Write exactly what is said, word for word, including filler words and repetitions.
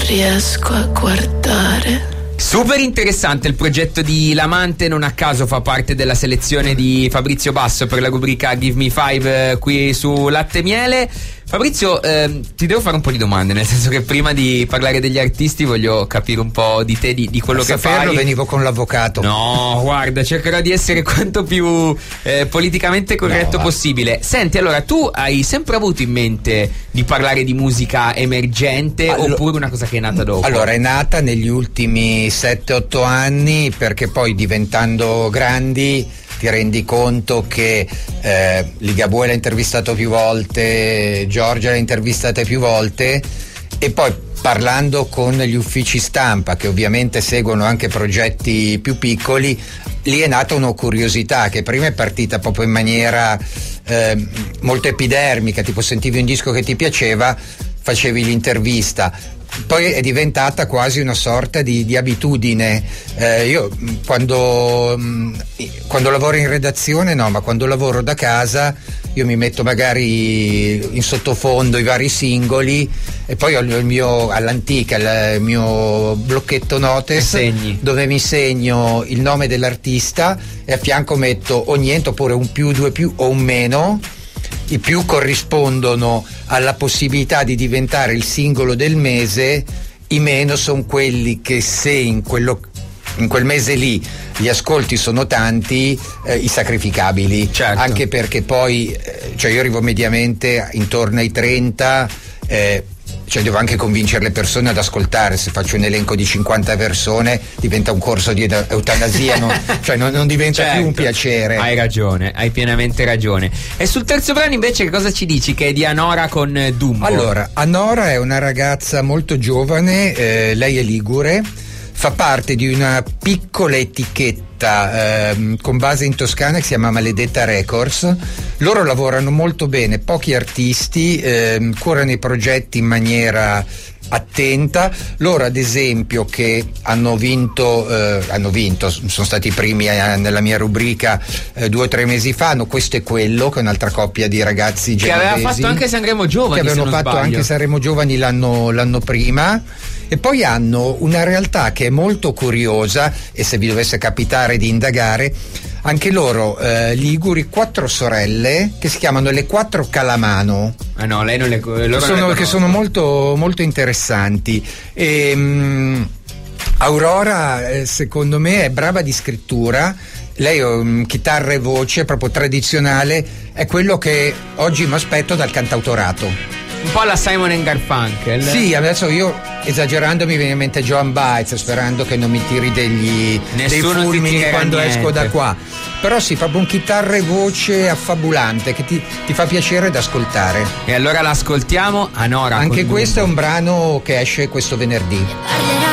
riesco a guardare. Super interessante il progetto di L'Amante, non a caso fa parte della selezione di Fabrizio Basso per la rubrica Give Me Five eh, qui su Latte e Miele. Fabrizio, eh, ti devo fare un po' di domande, nel senso che prima di parlare degli artisti voglio capire un po' di te, di, di quello a che saperlo fai. Venivo con l'avvocato. No, guarda, cercherò di essere quanto più eh, politicamente corretto no, possibile. Senti, allora, tu hai sempre avuto in mente di parlare di musica emergente Allo- oppure una cosa che è nata dopo? Allora, è nata negli ultimi sette otto anni, perché poi diventando grandi ti rendi conto che eh, Ligabue l'ha intervistato più volte, Giorgia l'ha intervistata più volte, e poi parlando con gli uffici stampa, che ovviamente seguono anche progetti più piccoli, lì è nata una curiosità che prima è partita proprio in maniera eh, molto epidermica, tipo sentivi un disco che ti piaceva, facevi l'intervista. Poi è diventata quasi una sorta di, di abitudine. Eh, io quando, quando lavoro in redazione no, ma quando lavoro da casa io mi metto magari in sottofondo i vari singoli e poi ho il mio, all'antica, il mio blocchetto notes Segni. dove mi segno il nome dell'artista e a fianco metto o niente oppure un più, due più o un meno. I più corrispondono alla possibilità di diventare il singolo del mese, i meno sono quelli che se in, quello, in quel mese lì gli ascolti sono tanti, eh, i sacrificabili. Certo. Anche perché poi, eh, cioè io arrivo mediamente intorno ai trenta, eh, cioè devo anche convincere le persone ad ascoltare. Se faccio un elenco di cinquanta persone diventa un corso di eutanasia, no? Cioè non, non diventa certo. più un piacere. Hai ragione, hai pienamente ragione. E sul terzo brano invece che cosa ci dici? Che è di Anora con Dumbo. Allora, Anora è una ragazza molto giovane, eh, lei è ligure, fa parte di una piccola etichetta eh, con base in Toscana che si chiama Maledetta Records. Loro lavorano molto bene, pochi artisti, eh, curano i progetti in maniera attenta. Loro ad esempio che hanno vinto eh, hanno vinto, sono stati i primi eh, nella mia rubrica eh, due o tre mesi fa, hanno Questo e Quello, che è un'altra coppia di ragazzi genovesi che aveva fatto anche Sanremo Giovani, che avevano se non fatto sbaglio. anche Sanremo Giovani l'anno, l'anno prima. E poi hanno una realtà che è molto curiosa, e se vi dovesse capitare di indagare, anche loro eh, liguri, quattro sorelle che si chiamano le quattro Calamano. Ah no, lei non le, loro sono, non le che sono molto, molto interessanti. E, mh, Aurora eh, secondo me è brava di scrittura. Lei è um, chitarra e voce proprio tradizionale, è quello che oggi mi aspetto dal cantautorato. Un po' alla Simon and Garfunkel. Sì, adesso io esagerando mi viene in mente Joan Baez, sperando che non mi tiri degli dei fulmini quando niente. esco da qua. Però sì, proprio un chitarra e voce affabulante che ti, ti fa piacere ad ascoltare. E allora l'ascoltiamo, Anora. Anche con questo Dumbo. è un brano che esce questo venerdì. Parlerà